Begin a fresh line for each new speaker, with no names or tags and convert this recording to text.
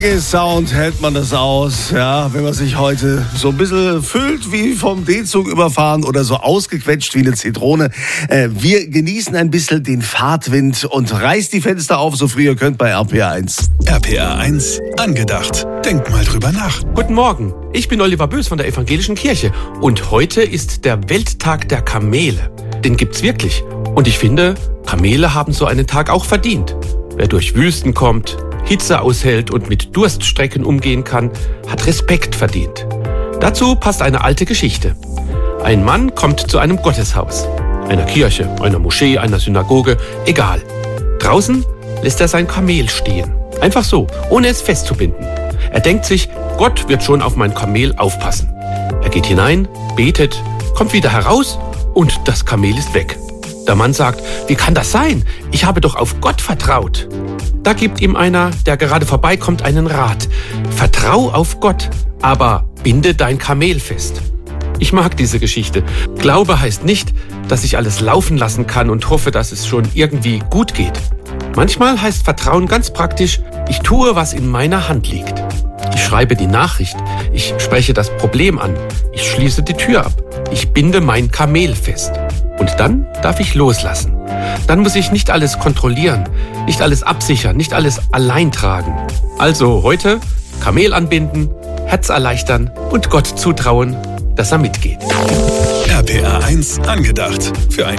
Sound hält man das aus, ja, wenn man sich heute so ein bisschen fühlt wie vom D-Zug überfahren oder so ausgequetscht wie eine Zitrone. Wir genießen ein bisschen den Fahrtwind und reißt die Fenster auf, so früh ihr könnt bei RPR1.
RPR1 angedacht. Denkt mal drüber nach.
Guten Morgen, ich bin Oliver Bös von der Evangelischen Kirche und heute ist der Welttag der Kamele. Den gibt's wirklich. Und ich finde, Kamele haben so einen Tag auch verdient. Wer durch Wüsten kommt, Hitze aushält und mit Durststrecken umgehen kann, hat Respekt verdient. Dazu passt eine alte Geschichte. Ein Mann kommt zu einem Gotteshaus, einer Kirche, einer Moschee, einer Synagoge, egal. Draußen lässt er sein Kamel stehen. Einfach so, ohne es festzubinden. Er denkt sich, Gott wird schon auf mein Kamel aufpassen. Er geht hinein, betet, kommt wieder heraus und das Kamel ist weg. Der Mann sagt, wie kann das sein? Ich habe doch auf Gott vertraut. Da gibt ihm einer, der gerade vorbeikommt, einen Rat. Vertrau auf Gott, aber binde dein Kamel fest. Ich mag diese Geschichte. Glaube heißt nicht, dass ich alles laufen lassen kann und hoffe, dass es schon irgendwie gut geht. Manchmal heißt Vertrauen ganz praktisch, ich tue, was in meiner Hand liegt. Ich schreibe die Nachricht, ich spreche das Problem an, ich schließe die Tür ab, ich binde mein Kamel fest. Und dann darf ich loslassen. Dann muss ich nicht alles kontrollieren, nicht alles absichern, nicht alles allein tragen. Also heute Kamel anbinden, Herz erleichtern und Gott zutrauen, dass er mitgeht.
RPR1 angedacht. Für ein